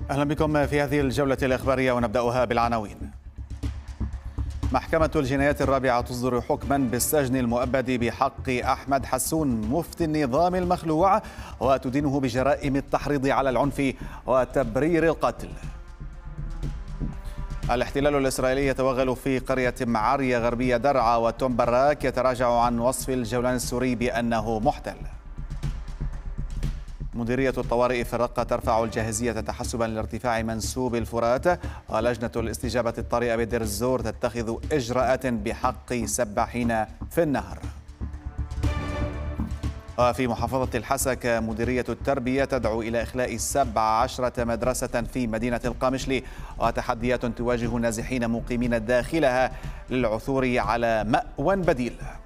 أهلا بكم في هذه الجولة الإخبارية ونبدأها بالعناوين. محكمة الجنايات الرابعة تصدر حكما بالسجن المؤبد بحق أحمد حسون مفتي النظام المخلوع وتدينه بجرائم التحريض على العنف وتبرير القتل. الاحتلال الإسرائيلي يتوغل في قرية معرية غربية درعا، وتوم براك يتراجع عن وصف الجولان السوري بأنه محتل. مديرية الطوارئ في الرقة ترفع الجاهزية تحسبا لارتفاع منسوب الفرات، ولجنة الاستجابة الطارئة بدير الزور تتخذ إجراءات بحق سباحين في النهر. وفي محافظة الحسك مديرية التربية تدعو إلى إخلاء 17 مدرسة في مدينة القامشلي، وتحديات تواجه النازحين مقيمين داخلها للعثور على مأوى بديل.